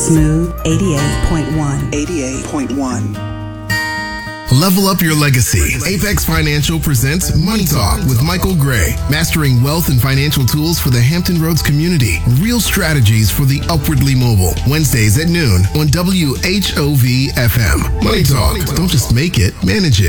Smooth 88.1. 88.1. Level up your legacy. Apex Financial presents Money Talk with Michael Gray, mastering wealth and financial tools for the Hampton Roads community. Real strategies for the upwardly mobile. Wednesdays at noon on WHOV FM. Money Talk. Don't just make it, manage it.